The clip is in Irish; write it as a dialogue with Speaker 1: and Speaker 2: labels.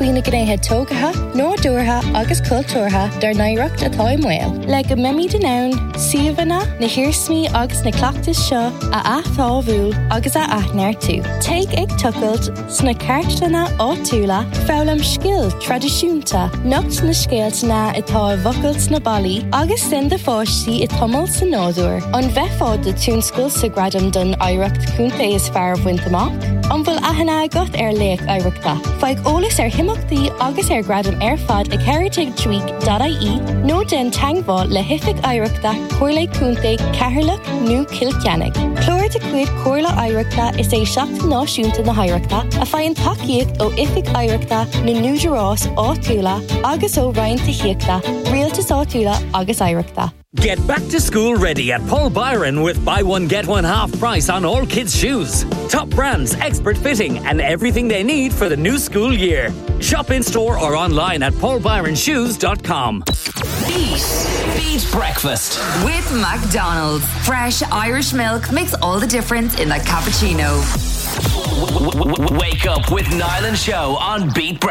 Speaker 1: faoine gnéithe tógatha, nódúrtha agus cultúrtha dar naireacht atá i Mhail. Le go mimi den ann, siomhanna, na hirsmí agus na clachtas seo a athtábhúil agus a aithnear tú. Teig ag tucailt sna cartlanna áitiúla fálam scill tradiisiúnta, nocht na scéaltainna atá a bhocailt na ballaí agus sin de fáistí i tomul sa nádúr. An bheitfád de túnscoil sa gradam don oidhreacht cúnta is fearr bhaint amach. An bhfuil aithne agat ar léach oidhreachta. Feadh eolas ar himachtaí agus ar gradam ar fad ag heritage-tweak.ie nó den teangbá le hific oidhreachta comhairle cúnta Cathairleach nó Kilceannig. Clúir de cuid comhairle oidhreachta is é seachtain náisiúnta na oidhreachta a fáinne tacaíocht ó ific oidhreachta na núidirrás áitiúla agus ó roinnta hiachta, rialtas áitiúla agus oidhreachta.
Speaker 2: Get back to school ready at Paul Byron with buy one get one half price on all kids' shoes. Top brands, expert fitting and everything they need for the new school year. Shop in store or online at paulbyronshoes.com.
Speaker 3: Beat breakfast
Speaker 4: with McDonald's. Fresh Irish milk makes all the difference in that cappuccino.
Speaker 3: Wake up with Niall and Show on Beat Breakfast.